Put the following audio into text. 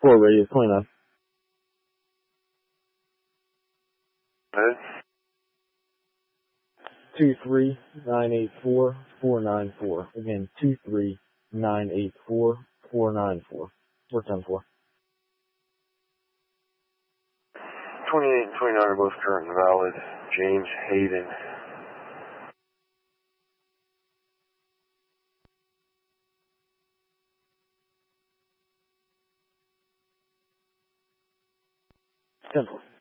4 radius 29. Good. 23984 Again, 23984 We're 10-4. 28 and 29 are both current and valid. James Hayden. Ten 4.